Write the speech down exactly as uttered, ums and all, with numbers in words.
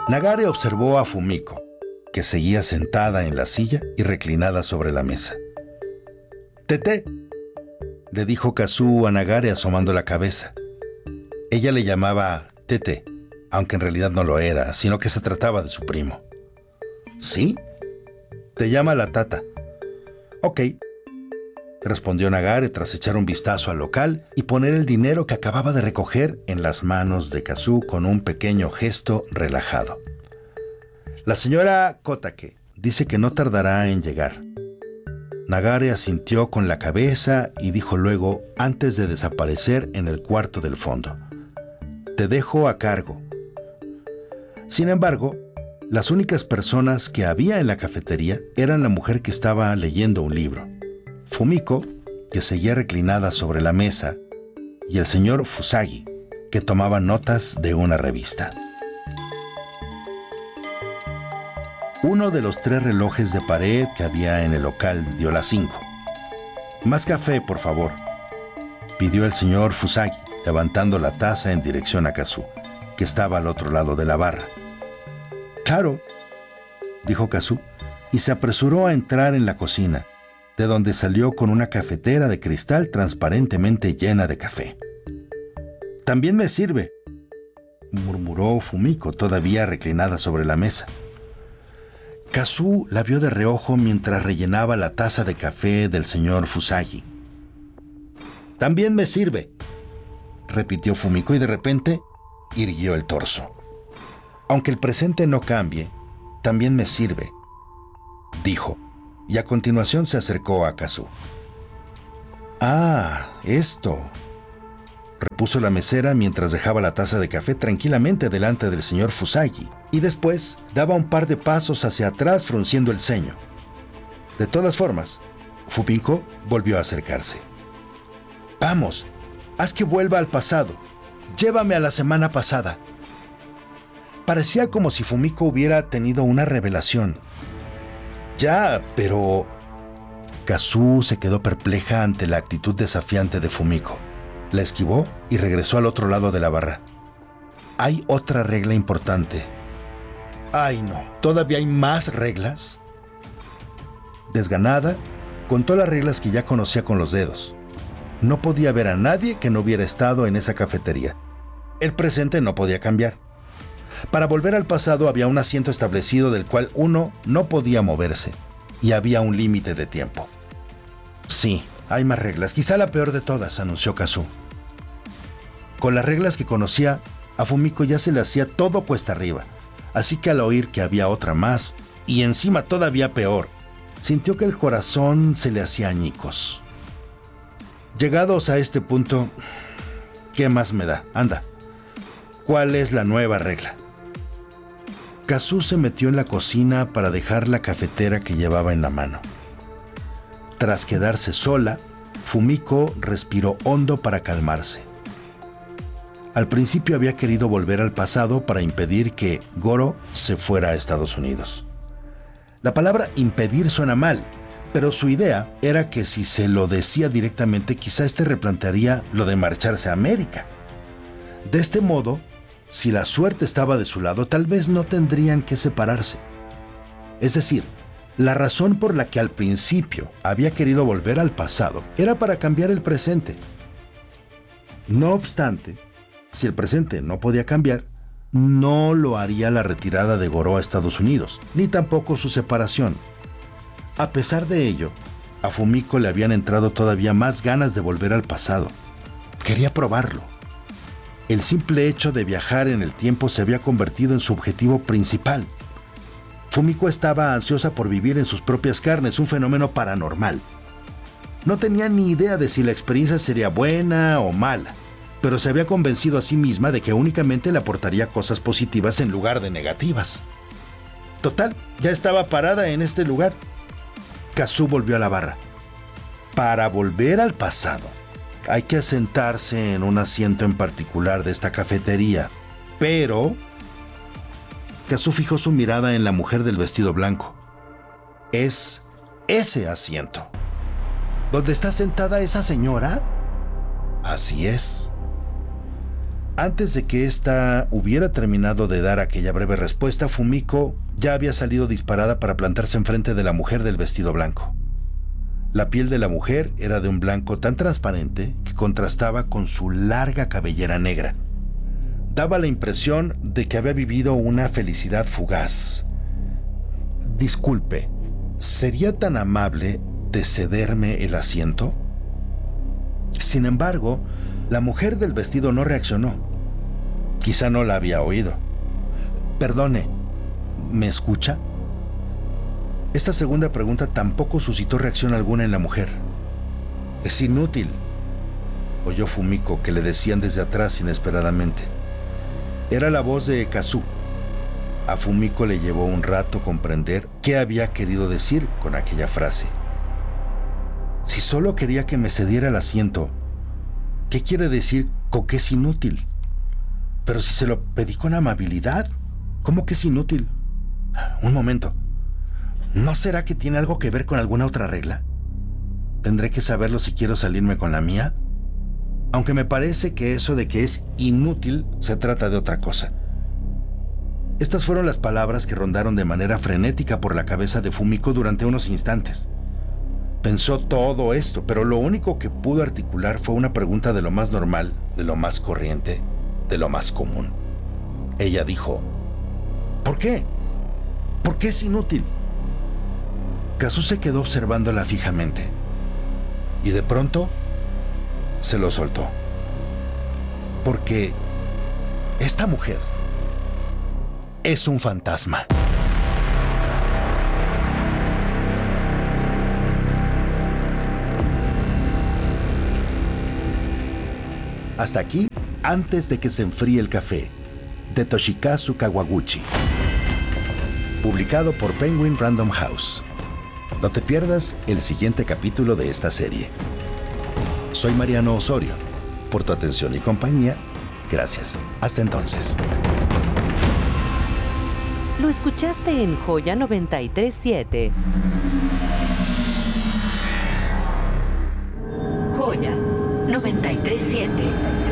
Nagare observó a Fumiko, que seguía sentada en la silla y reclinada sobre la mesa. «Tete», le dijo Kazuo a Nagare asomando la cabeza. Ella le llamaba Tete, aunque en realidad no lo era, sino que se trataba de su primo. «¿Sí? Te llama la tata». «Ok», respondió Nagare tras echar un vistazo al local y poner el dinero que acababa de recoger en las manos de Kazuo con un pequeño gesto relajado. «La señora Kotake dice que no tardará en llegar». Nagare asintió con la cabeza y dijo luego, antes de desaparecer en el cuarto del fondo: «Te dejo a cargo». Sin embargo, las únicas personas que había en la cafetería eran la mujer que estaba leyendo un libro, Fumiko, que seguía reclinada sobre la mesa, y el señor Fusagi, que tomaba notas de una revista. Uno de los tres relojes de pared que había en el local dio las cinco. «Más café, por favor», pidió el señor Fusagi, levantando la taza en dirección a Kazuo, que estaba al otro lado de la barra. «Claro», dijo Kazuo, y se apresuró a entrar en la cocina, de donde salió con una cafetera de cristal transparentemente llena de café. «También me sirve», murmuró Fumiko, todavía reclinada sobre la mesa. Kazuo la vio de reojo mientras rellenaba la taza de café del señor Fusagi. «También me sirve», repitió Fumiko y de repente irguió el torso. «Aunque el presente no cambie, también me sirve», dijo, y a continuación se acercó a Kazuo. «Ah, esto», repuso la mesera mientras dejaba la taza de café tranquilamente delante del señor Fusagi, y después daba un par de pasos hacia atrás frunciendo el ceño. De todas formas, Fumiko volvió a acercarse. «Vamos, haz que vuelva al pasado. Llévame a la semana pasada». Parecía como si Fumiko hubiera tenido una revelación. «Ya, pero...» Kazuo se quedó perpleja ante la actitud desafiante de Fumiko. La esquivó y regresó al otro lado de la barra. «Hay otra regla importante». «Ay, no, ¿todavía hay más reglas?». Desganada, contó las reglas que ya conocía con los dedos. No podía ver a nadie que no hubiera estado en esa cafetería. El presente no podía cambiar. Para volver al pasado había un asiento establecido del cual uno no podía moverse, y había un límite de tiempo. «Sí, hay más reglas, quizá la peor de todas», anunció Kazuo. Con las reglas que conocía, a Fumiko ya se le hacía todo cuesta arriba, así que al oír que había otra más, y encima todavía peor, sintió que el corazón se le hacía añicos. «Llegados a este punto, ¿qué más me da? Anda, ¿cuál es la nueva regla?». Kazuo se metió en la cocina para dejar la cafetera que llevaba en la mano. Tras quedarse sola, Fumiko respiró hondo para calmarse. Al principio había querido volver al pasado para impedir que Goro se fuera a Estados Unidos. La palabra impedir suena mal, pero su idea era que si se lo decía directamente, quizá este replantearía lo de marcharse a América. De este modo, si la suerte estaba de su lado, tal vez no tendrían que separarse. Es decir, la razón por la que al principio había querido volver al pasado era para cambiar el presente. No obstante, si el presente no podía cambiar, no lo haría la retirada de Goro a Estados Unidos, ni tampoco su separación. A pesar de ello, a Fumiko le habían entrado todavía más ganas de volver al pasado. Quería probarlo. El simple hecho de viajar en el tiempo se había convertido en su objetivo principal. Fumiko estaba ansiosa por vivir en sus propias carnes un fenómeno paranormal. No tenía ni idea de si la experiencia sería buena o mala, pero se había convencido a sí misma de que únicamente le aportaría cosas positivas en lugar de negativas. Total, ya estaba parada en este lugar. Kazuo volvió a la barra. Para volver al pasado, hay que sentarse en un asiento en particular de esta cafetería, pero... Kazuo fijó su mirada en la mujer del vestido blanco. Es ese asiento. ¿Dónde está sentada esa señora? Así es. Antes de que ésta hubiera terminado de dar aquella breve respuesta, Fumiko ya había salido disparada para plantarse enfrente de la mujer del vestido blanco. La piel de la mujer era de un blanco tan transparente que contrastaba con su larga cabellera negra. Daba la impresión de que había vivido una felicidad fugaz. Disculpe, ¿sería tan amable de cederme el asiento? Sin embargo, la mujer del vestido no reaccionó. Quizá no la había oído. Perdone, ¿me escucha? Esta segunda pregunta tampoco suscitó reacción alguna en la mujer. Es inútil, oyó Fumiko, que le decían desde atrás inesperadamente. Era la voz de Kazu. A Fumiko le llevó un rato comprender qué había querido decir con aquella frase. Si solo quería que me cediera el asiento, ¿qué quiere decir con que es inútil? Pero si se lo pedí con amabilidad, ¿cómo que es inútil? Un momento. ¿No será que tiene algo que ver con alguna otra regla? ¿Tendré que saberlo si quiero salirme con la mía? Aunque me parece que eso de que es inútil se trata de otra cosa. Estas fueron las palabras que rondaron de manera frenética por la cabeza de Fumiko durante unos instantes. Pensó todo esto, pero lo único que pudo articular fue una pregunta de lo más normal, de lo más corriente, de lo más común. Ella dijo, ¿por qué? ¿Por qué es inútil? Kazu se quedó observándola fijamente y de pronto se lo soltó. Porque esta mujer es un fantasma. Hasta aquí, Antes de que se enfríe el café, de Toshikazu Kawaguchi. Publicado por Penguin Random House. No te pierdas el siguiente capítulo de esta serie. Soy Mariano Osorio. Por tu atención y compañía, gracias. Hasta entonces. Lo escuchaste en Joya noventa y tres punto siete. Joya noventa y tres punto siete.